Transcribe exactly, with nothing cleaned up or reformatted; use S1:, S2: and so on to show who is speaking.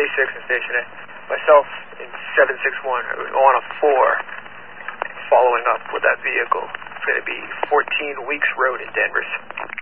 S1: A six and station A. Myself in seven six one on a four, following up with that vehicle. It's going to be fourteen Weeks Road in Danvers.